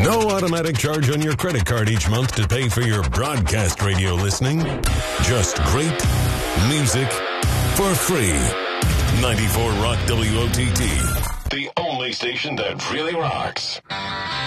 No automatic charge on your credit card each month to pay for your broadcast radio listening. Just great music for free. 94 Rock WOTT. The only station that really rocks.